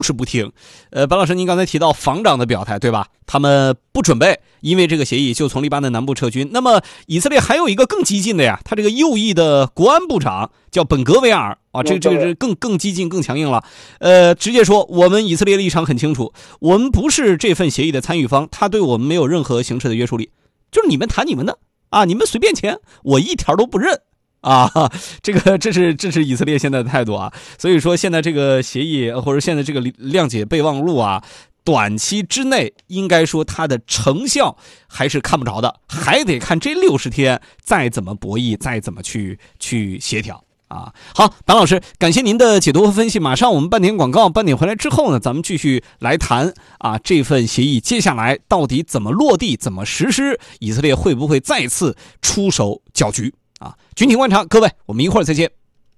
是不听。白老师，您刚才提到防长的表态，对吧？他们不准备因为这个协议就从黎巴嫩南部撤军。那么以色列还有一个更激进的呀，他这个右翼的国安部长叫本格维尔啊，这个更激进、更强硬了。直接说我们以色列立场很清楚，我们不是这份协议的参与方，他对我们没有任何形式的约束力，就是你们谈你们的啊，你们随便签，我一条都不认。这是以色列现在的态度啊，所以说现在这个协议或者现在这个谅解备忘录啊，短期之内应该说它的成效还是看不着的，还得看这60天再怎么博弈，再怎么去协调啊。好，白老师，感谢您的解读和分析。马上我们半点广告，半点回来之后呢，咱们继续来谈啊这份协议接下来到底怎么落地，怎么实施，以色列会不会再次出手搅局？军情观察，各位，我们一会儿再见。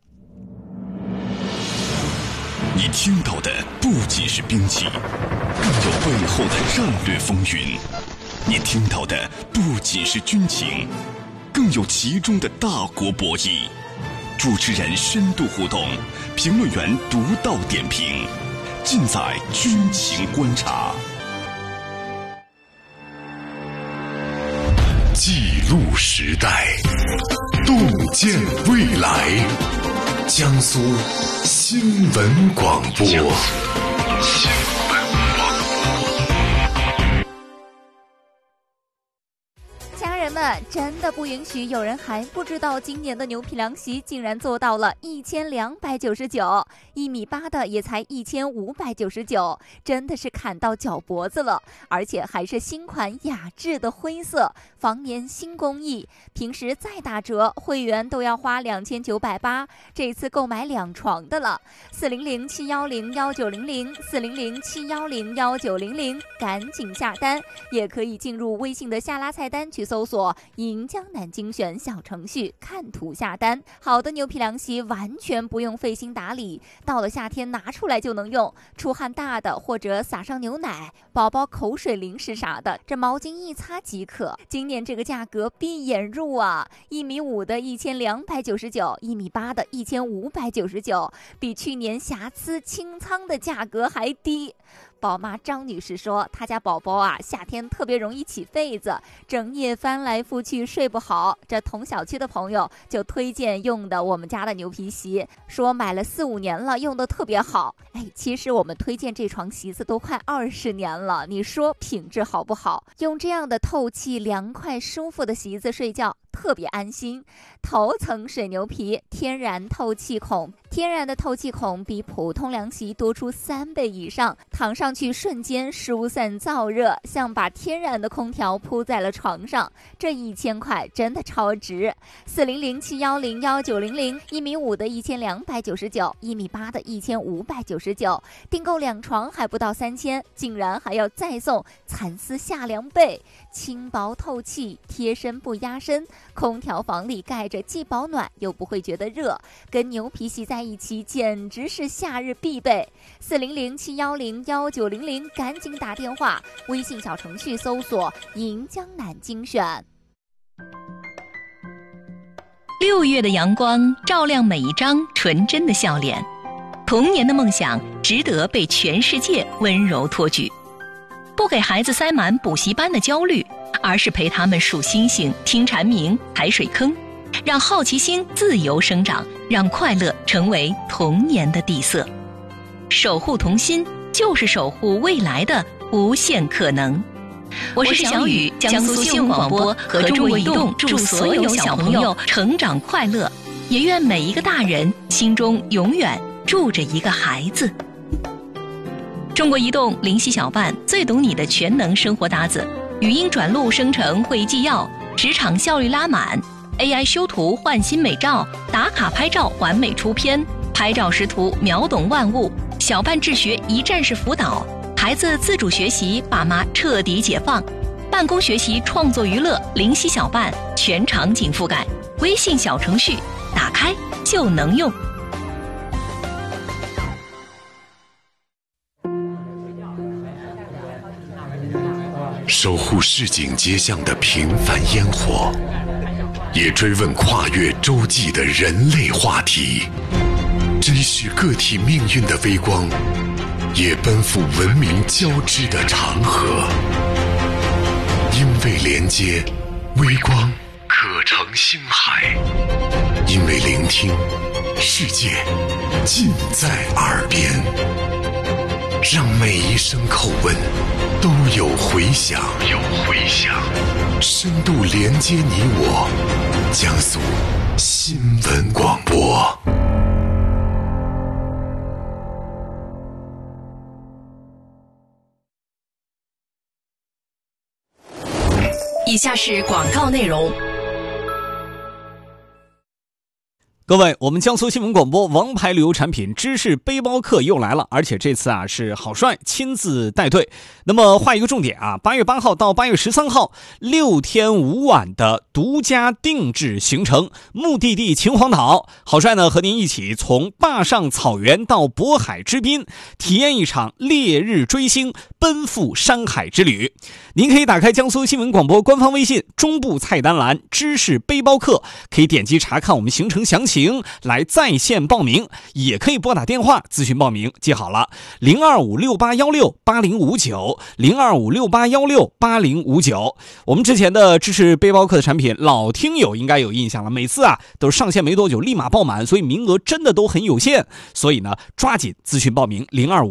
你听到的不仅是兵器，更有背后的战略风云；你听到的不仅是军情，更有其中的大国博弈。主持人深度互动，评论员独到点评，尽在军情观察。记录时代，洞见未来。江苏新闻广播。 家人们，真的不允许有人还不知道今年的牛皮凉席竟然做到了1299，1.8米的也才1599，真的是砍到脚脖子了，而且还是新款雅致的灰色，防年新工艺，平时再打折，会员都要花2980，这次购买2床的了，4007101900400710190，赶紧下单，也可以进入微信的下拉菜单去搜索银江南精选小程序，看图下单。好的牛皮凉席完全不用费心打理，到了夏天拿出来就能用，出汗大的或者撒上牛奶，宝宝口水零食啥的，这毛巾一擦即可。今年这个价格闭眼入啊，1.5米的1299，1.8米的1599，比去年瑕疵清仓的价格还低。宝妈张女士说，她家宝宝啊，夏天特别容易起痱子，整夜翻来覆去睡不好。这同小区的朋友就推荐用的我们家的牛皮席，说买了4-5年了，用的特别好。其实我们推荐这床席子都快20年了，你说品质好不好？用这样的透气、凉快、舒服的席子睡觉，特别安心。头层水牛皮，天然透气孔，天然的透气孔比普通凉席多出3倍以上，躺上去瞬间疏散燥热，像把天然的空调铺在了床上。这1000块真的超值。40071019001，1.5米的1299，1.8米的1599，订购2床还不到3000，竟然还要再送蚕丝夏凉被，轻薄透气，贴身不压身，空调房里盖着既保暖又不会觉得热，跟牛皮席在一起简直是夏日必备。40071019000，赶紧打电话，微信小程序搜索银江南精选。 6月的阳光照亮每一张纯真的笑脸，童年的梦想值得被全世界温柔托举。不给孩子塞满补习班的焦虑，而是陪他们数星星、听蝉鸣、排水坑，让好奇心自由生长，让快乐成为童年的底色。守护童心，就是守护未来的无限可能。我是小雨，江苏新闻广播和中国移动祝所有小朋友成长快乐，也愿每一个大人心中永远住着一个孩子。中国移动灵犀小办，最懂你的全能生活搭子，语音转录生成会议纪要，职场效率拉满， AI 修图焕新美照，打卡拍照完美出片，拍照识图秒懂万物，小办治学一站式辅导，孩子自主学习，爸妈彻底解放，办公学习创作娱乐，灵犀小办全场景覆盖，微信小程序打开就能用。 守护市井街巷的平凡烟火，也追问跨越洲际的人类话题，珍视个体命运的微光， 也奔赴文明交织的长河。因为连接，微光可成星海；因为聆听，世界尽在耳边。让每一声口吻都有回响，深度连接你我。江苏新闻广播。 以下是广告内容。 各位，我们江苏新闻广播王牌旅游产品知识背包客又来了，而且这次是郝帅亲自带队。那么画一个重点8月8号到8月13号6天5晚的独家定制行程，目的地秦皇岛，郝帅呢和您一起从坝上草原到渤海之滨，体验一场烈日追星奔赴山海之旅。您可以打开江苏新闻广播官方微信中部菜单栏知识背包客，可以点击查看我们行程详情来在线报名，也可以拨打电话咨询报名，记好了02568168059 02568168059。我们之前的知识背包客的产品老听友应该有印象了，每次都是上线没多久立马爆满，所以名额真的都很有限，所以呢抓紧咨询报名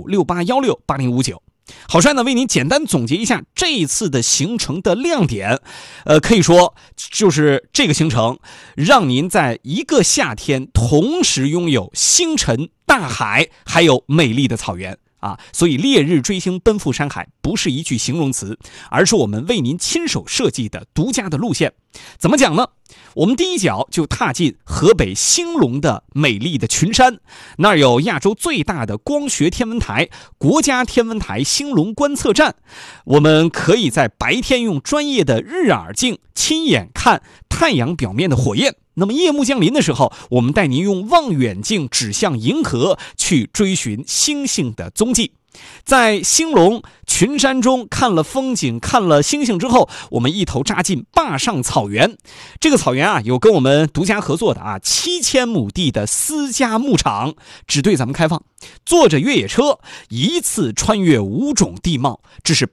02568168059。郝帅呢为您简单总结一下这一次的行程的亮点，可以说就是这个行程让您在一个夏天同时拥有星辰、大海还有美丽的草原所以烈日追星奔赴山海不是一句形容词，而是我们为您亲手设计的独家的路线。怎么讲呢？我们第一脚就踏进河北兴隆的美丽的群山，那儿有亚洲最大的光学天文台——国家天文台兴隆观测站。我们可以在白天用专业的日耳镜亲眼看太阳表面的火焰，那么夜幕降临的时候，我们带您用望远镜指向银河，去追寻星星的踪迹。在兴隆群山中看了风景，看了星星之后，我们一头扎进坝上草原。这个草原有跟我们独家合作的7000亩地的私家牧场，只对咱们开放。坐着越野车一次穿越5种地貌，这是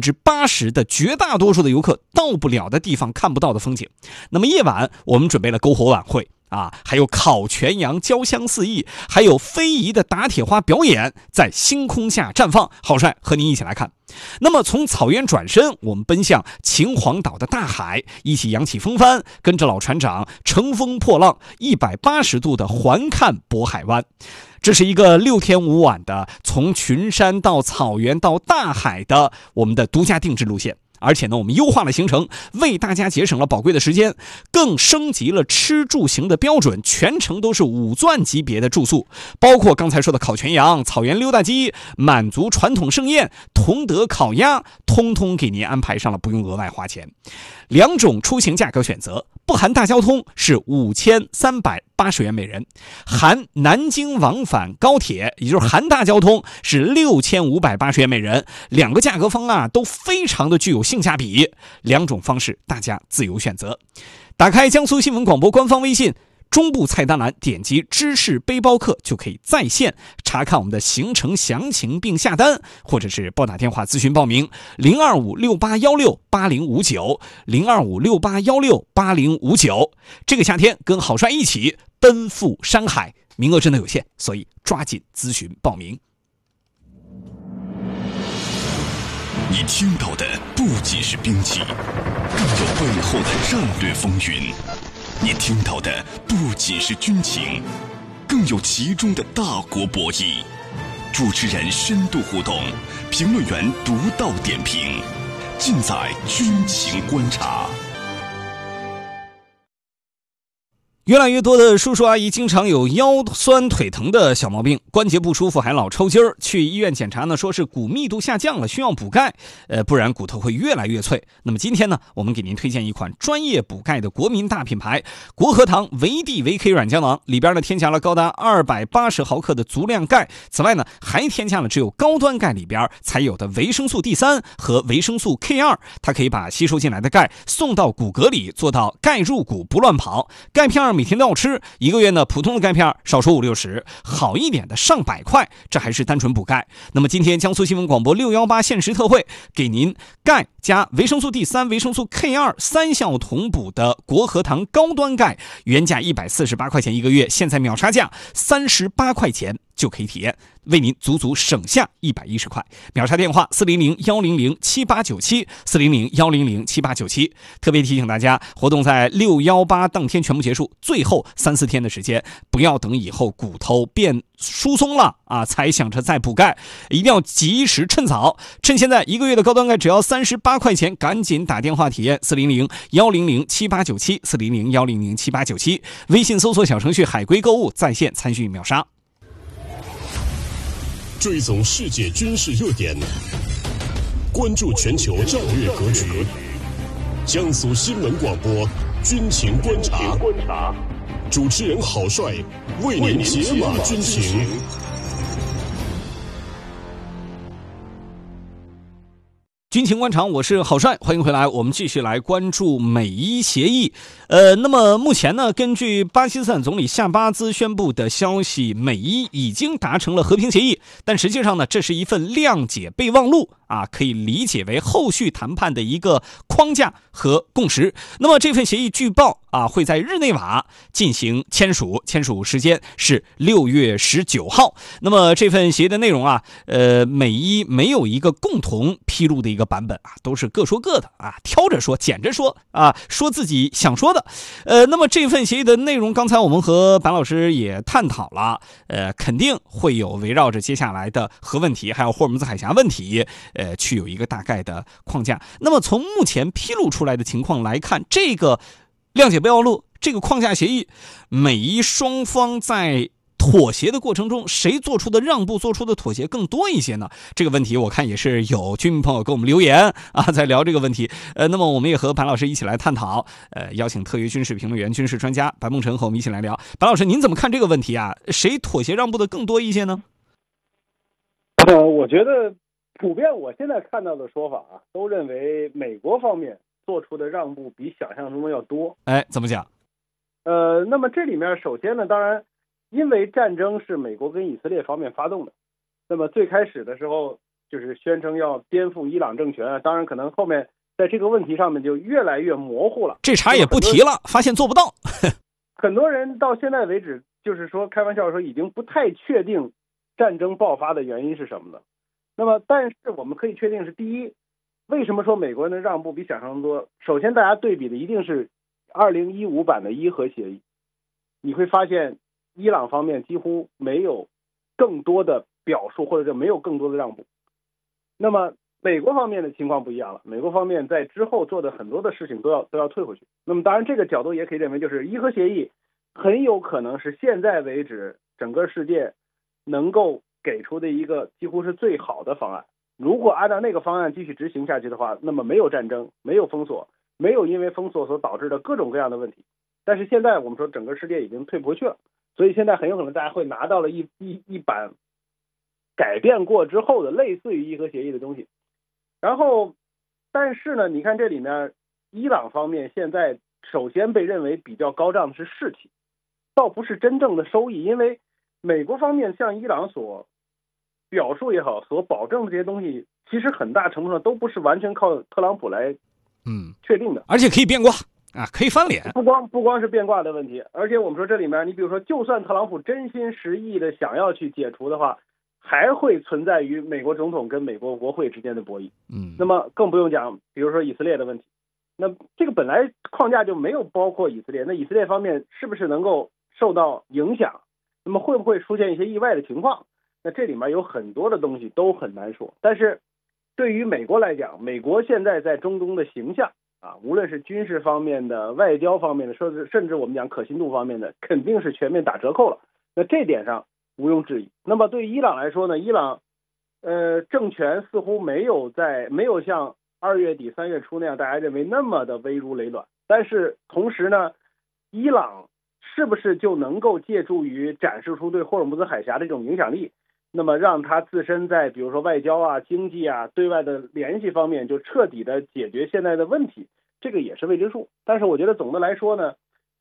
80%的绝大多数的游客到不了的地方看不到的风景。那么夜晚我们准备了篝火晚会还有烤全羊焦香四溢，还有非遗的打铁花表演在星空下绽放，郝帅和您一起来看。那么从草原转身，我们奔向秦皇岛的大海，一起扬起风帆，跟着老船长乘风破浪180度的环看渤海湾。这是一个6天5晚的从群山到草原到大海的我们的独家定制路线。而且呢，我们优化了行程，为大家节省了宝贵的时间，更升级了吃住行的标准，全程都是5钻级别的住宿，包括刚才说的烤全羊、草原溜达鸡、满族传统盛宴、同德烤鸭，通通给您安排上了，不用额外花钱。2种出行价格选择，不含大交通是5380元每人，含南京往返高铁，也就是含大交通是6580元每人。2个价格方都非常的具有性价比，2种方式大家自由选择。打开江苏新闻广播官方微信中部菜单栏，点击知识背包客就可以在线查看我们的行程详情并下单，或者是拨打电话咨询报名02568168059 02568168059。这个夏天跟郝帅一起奔赴山海，名额真的有限，所以抓紧咨询报名。 你听到的不仅是兵器，更有背后的战略风云。你听到的不仅是军情，更有其中的大国博弈。主持人深度互动，评论员独到点评，尽在军情观察。 越来越多的叔叔阿姨经常有腰酸腿疼的小毛病，关节不舒服还老抽筋儿，去医院检查呢，说是骨密度下降了，需要补钙，不然骨头会越来越脆。那么今天呢，我们给您推荐一款专业补钙的国民大品牌国和堂维 D 维 K 软胶囊，里边呢添加了高达280毫克的足量钙，此外呢还添加了只有高端钙里边才有的维生素 D3 和维生素 K2， 它可以把吸收进来的钙送到骨骼里，做到钙入骨不乱跑。钙片每天都要吃，一个月呢，普通的钙片少说50-60，好一点的上100块，这还是单纯补钙。那么今天江苏新闻广播618限时特惠，给您钙加维生素 D3、维生素 K2 3效同补的国和堂高端钙，原价148块钱一个月，现在秒杀价38块钱就可以体验，为您足足省下110块。秒杀电话400-100-7897，400-100-7897。特别提醒大家，活动在618当天全部结束，最后3-4天的时间，不要等以后骨头变疏松了才想着再补钙，一定要及时趁早，趁现在一个月的高端钙只要38块钱，赶紧打电话体验400-100-7897，400-100-7897，微信搜索小程序海龟购物，在线参与秒杀。 追踪世界军事热点，关注全球战略格局。江苏新闻广播军情观察，主持人郝帅为您解码军情。 军情观察，我是郝帅，欢迎回来。我们继续来关注美伊协议。那么目前呢，根据巴基斯坦总理夏巴兹宣布的消息，美伊已经达成了和平协议，但实际上呢，这是一份谅解备忘录可以理解为后续谈判的一个框架和共识。那么这份协议据报会在日内瓦进行签署时间是6月19号。那么这份协议的内容美伊没有一个共同披露的一个版本都是各说各的挑着说捡着说说自己想说的。那么这份协议的内容，刚才我们和白老师也探讨了，肯定会有围绕着接下来的核问题还有霍尔木兹海峡问题去有一个大概的框架。那么从目前披露出来的情况来看，这个谅解备忘录这个框架协议，美伊双方在妥协的过程中，谁做出的让步做出的妥协更多一些呢？这个问题我看也是有军迷朋友给我们留言在聊这个问题。那么我们也和白老师一起来探讨，邀请特约军事评论员军事专家白梦辰和我们一起来聊。白老师，您怎么看这个问题谁妥协让步的更多一些呢？ 我觉得普遍我现在看到的说法都认为美国方面做出的让步比想象中的要多。 怎么讲？ 那么这里面首先呢，当然因为战争是美国跟以色列方面发动的，那么最开始的时候就是宣称要颠覆伊朗政权当然可能后面在这个问题上面就越来越模糊了， 这茬也不提了，发现做不到。 很多人到现在为止就是说开玩笑说已经不太确定战争爆发的原因是什么呢？那么但是我们可以确定是，第一，为什么说美国人的让步比想象中多？首先大家对比的一定是2015版的伊核协议，你会发现伊朗方面几乎没有更多的表述，或者是没有更多的让步。那么美国方面的情况不一样了，美国方面在之后做的很多的事情都要退回去。那么当然这个角度也可以认为，就是伊核协议很有可能是现在为止整个世界能够给出的一个几乎是最好的方案。如果按照那个方案继续执行下去的话，那么没有战争，没有封锁，没有因为封锁所导致的各种各样的问题。但是现在我们说整个世界已经退不回去了，所以现在很有可能大家会拿到了一版改变过之后的类似于伊核协议的东西。然后但是呢，你看这里面伊朗方面现在首先被认为比较高涨的是士气，倒不是真正的收益。因为美国方面向伊朗所表述也好，所保证的这些东西，其实很大程度上都不是完全靠特朗普来确定的， 而且可以变卦可以翻脸。 不光是变卦的问题，而且我们说这里面，你比如说，就算特朗普真心实意的想要去解除的话，还会存在于美国总统跟美国国会之间的博弈。那么更不用讲，比如说以色列的问题，那这个本来框架就没有包括以色列，那以色列方面是不是能够受到影响？那么会不会出现一些意外的情况？那这里面有很多的东西都很难说。但是对于美国来讲，美国现在在中东的形象无论是军事方面的、外交方面的，甚至我们讲可信度方面的，肯定是全面打折扣了。那这点上毋庸置疑。那么对于伊朗来说呢，伊朗政权似乎没有像2月底3月初那样大家认为那么的危如累卵。但是同时呢，伊朗是不是就能够借助于展示出对霍尔木兹海峡的这种影响力，那么让他自身在比如说外交经济对外的联系方面就彻底的解决现在的问题，这个也是未知数。但是我觉得总的来说呢，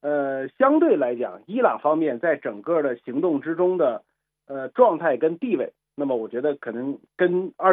相对来讲，伊朗方面在整个的行动之中的状态跟地位，那么我觉得可能跟